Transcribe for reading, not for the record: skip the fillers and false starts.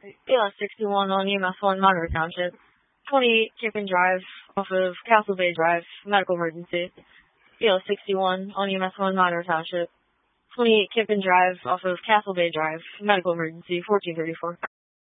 ALS 61 on EMS 1, Monroe Township. 28 Kippen Drive off of Castle Bay Drive, medical emergency. ALS 61 on EMS 1, Monroe Township. 28 Kippen Drive off of Castle Bay Drive, medical emergency, 1434.